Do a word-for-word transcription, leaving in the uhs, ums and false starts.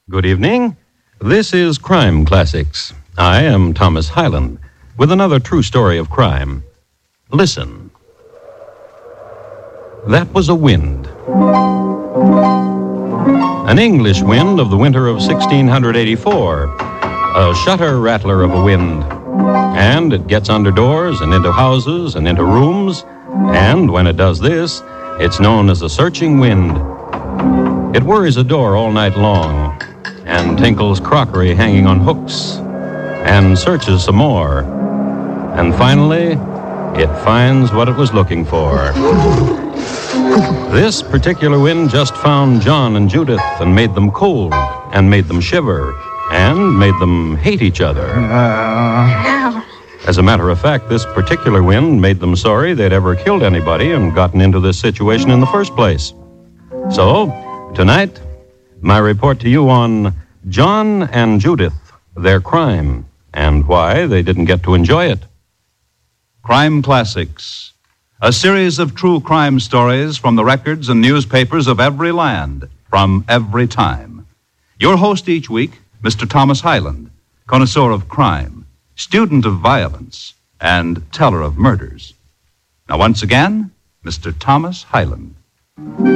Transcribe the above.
Good evening. This is Crime Classics. I am Thomas Hyland with another true story of crime. Listen. That was a wind. An English wind of the winter of sixteen eighty-four. A shutter rattler of a wind. And it gets under doors and into houses and into rooms. And when it does this, it's known as a searching wind. It worries a door all night long and tinkles crockery hanging on hooks and searches some more. And finally, it finds what it was looking for. This particular wind just found John and Judith and made them cold and made them shiver and made them hate each other. As a matter of fact, this particular wind made them sorry they'd ever killed anybody and gotten into this situation in the first place. So, tonight, my report to you on John and Judith, their crime, and why they didn't get to enjoy it. Crime Classics, a series of true crime stories from the records and newspapers of every land, from every time. Your host each week, Mister Thomas Hyland, connoisseur of crime, student of violence, and teller of murders. Now, once again, Mister Thomas Hyland.